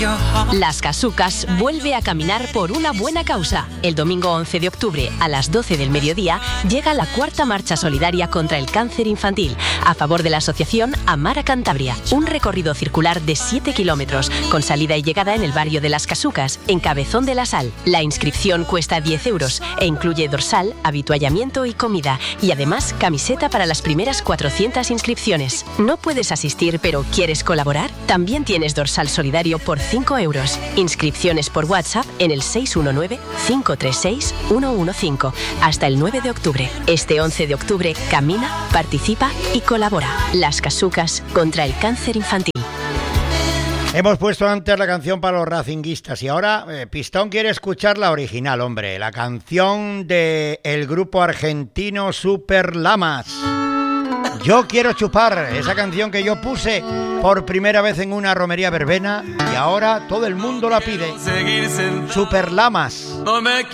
Las Casucas vuelve a caminar por una buena causa. El domingo 11 de octubre a las 12 del mediodía llega la cuarta marcha solidaria contra el cáncer infantil a favor de la asociación Amar a Cantabria. Un recorrido circular de 7 kilómetros con salida y llegada en el barrio de Las Casucas, en Cabezón de la Sal. La inscripción cuesta 10 euros e incluye dorsal, habituallamiento y comida. Y además camiseta para las primeras 400 inscripciones. ¿No puedes asistir pero quieres colaborar? También tienes dorsal solidario por 5 euros. Inscripciones por WhatsApp en el 619-536-115 hasta el 9 de octubre. Este 11 de octubre camina, participa y colabora. Las Casucas contra el cáncer infantil. Hemos puesto antes la canción para los racinguistas y ahora Pistón quiere escuchar la original, hombre. La canción del grupo argentino Super Lamas. Yo quiero chupar, esa canción que yo puse por primera vez en una romería verbena y ahora todo el mundo la pide. Super Lamas.